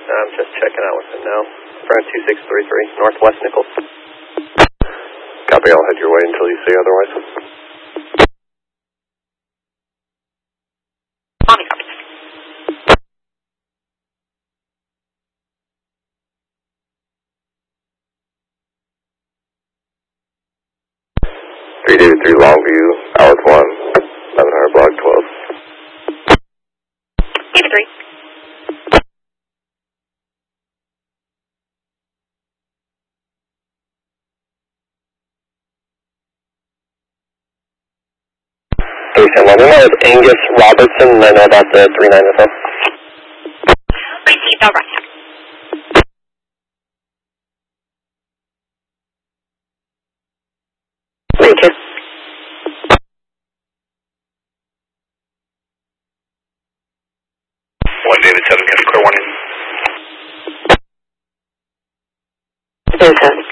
I'm just checking out with him now. Brad 2633, Northwest Nichols. Copy, I'll head your way until you say otherwise. Copy, copy. David 3 Longview, hours 1, 1100 block 12. David 3. Hey, Sam, it's Angus Robertson, and I know about the 39 as well. Received, over. Thank you. David 7, can you clear 1 in? David 7.